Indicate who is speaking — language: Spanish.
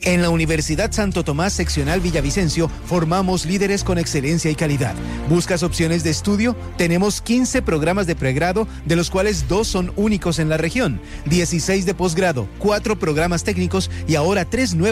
Speaker 1: En la Universidad Santo Tomás Seccional Villavicencio formamos líderes con excelencia y calidad. ¿Buscas opciones de estudio? Tenemos 15 programas de pregrado, de los cuales 2 son únicos en la región, 16 de posgrado, 4 programas técnicos y ahora 3 nuevos